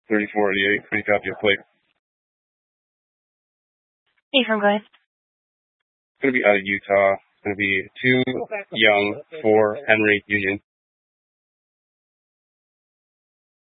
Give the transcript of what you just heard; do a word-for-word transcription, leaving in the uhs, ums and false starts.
thirty-four eighty-eight. Pretty copy of plate. Ephraim, go ahead. It's going to be out of Utah. It's going to be two Young, four Henry Union.